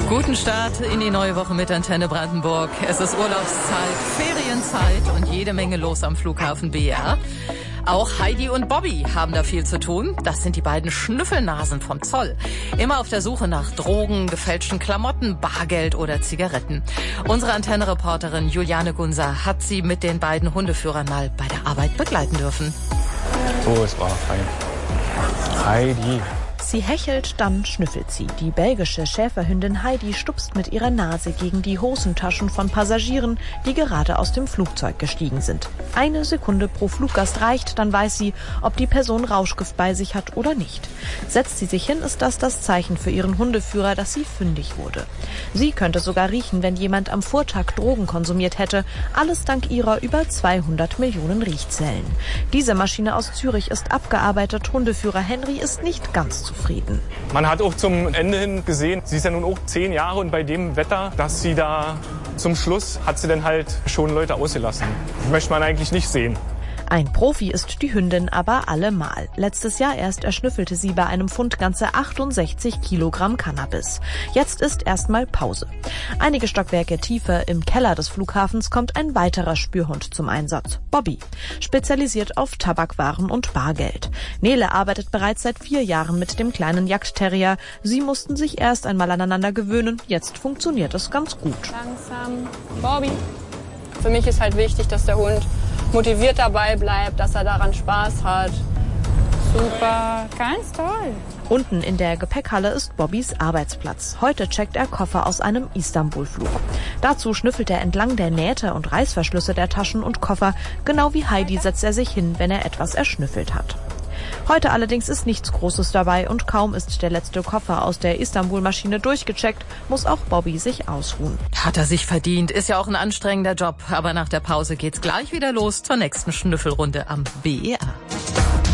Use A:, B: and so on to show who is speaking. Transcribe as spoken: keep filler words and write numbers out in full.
A: Guten Start in die neue Woche mit Antenne Brandenburg. Es ist Urlaubszeit, Ferienzeit und jede Menge los am Flughafen B R. Auch Heidi und Bobby haben da viel zu tun. Das sind die beiden Schnüffelnasen vom Zoll. Immer auf der Suche nach Drogen, gefälschten Klamotten, Bargeld oder Zigaretten. Unsere Antenne-Reporterin Juliane Gunser hat sie mit den beiden Hundeführern mal bei der Arbeit begleiten dürfen.
B: Oh, es war fein. Heidi.
C: Sie hechelt, dann schnüffelt sie. Die belgische Schäferhündin Heidi stupst mit ihrer Nase gegen die Hosentaschen von Passagieren, die gerade aus dem Flugzeug gestiegen sind. Eine Sekunde pro Fluggast reicht, dann weiß sie, ob die Person Rauschgift bei sich hat oder nicht. Setzt sie sich hin, ist das das Zeichen für ihren Hundeführer, dass sie fündig wurde. Sie könnte sogar riechen, wenn jemand am Vortag Drogen konsumiert hätte. Alles dank ihrer über zweihundert Millionen Riechzellen. Diese Maschine aus Zürich ist abgearbeitet. Hundeführer Henry ist nicht ganz zufrieden. Frieden.
B: Man hat auch zum Ende hin gesehen, sie ist ja nun auch zehn Jahre und bei dem Wetter, dass sie da zum Schluss hat sie dann halt schon Leute ausgelassen. Das möchte man eigentlich nicht sehen.
C: Ein Profi ist die Hündin aber allemal. Letztes Jahr erst erschnüffelte sie bei einem Fund ganze achtundsechzig Kilogramm Cannabis. Jetzt ist erstmal Pause. Einige Stockwerke tiefer im Keller des Flughafens kommt ein weiterer Spürhund zum Einsatz. Bobby, spezialisiert auf Tabakwaren und Bargeld. Nele arbeitet bereits seit vier Jahren mit dem kleinen Jagdterrier. Sie mussten sich erst einmal aneinander gewöhnen. Jetzt funktioniert es ganz gut.
D: Langsam. Bobby. Für mich ist halt wichtig, dass der Hund motiviert dabei bleibt, dass er daran Spaß hat. Super, ganz toll.
C: Unten in der Gepäckhalle ist Bobbys Arbeitsplatz. Heute checkt er Koffer aus einem Istanbul-Flug. Dazu schnüffelt er entlang der Nähte und Reißverschlüsse der Taschen und Koffer. Genau wie Heidi setzt er sich hin, wenn er etwas erschnüffelt hat. Heute allerdings ist nichts Großes dabei und kaum ist der letzte Koffer aus der Istanbul-Maschine durchgecheckt, muss auch Bobby sich ausruhen.
A: Hat er sich verdient. Ist ja auch ein anstrengender Job. Aber nach der Pause geht's gleich wieder los zur nächsten Schnüffelrunde am B E R.